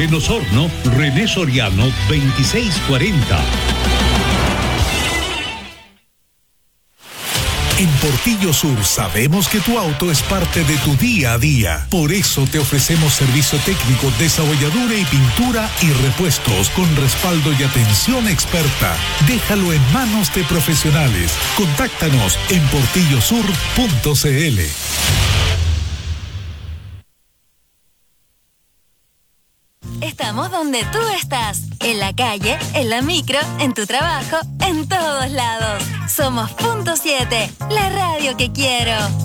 En Osorno, René Soriano 2640. En Portillo Sur sabemos que tu auto es parte de tu día a día. Por eso te ofrecemos servicio técnico, desabolladura y pintura y repuestos con respaldo y atención experta. Déjalo en manos de profesionales. Contáctanos en portillosur.cl. Estamos donde tú estás, en la calle, en la micro, en tu trabajo, en todos lados. Somos Punto 7, la radio que quiero.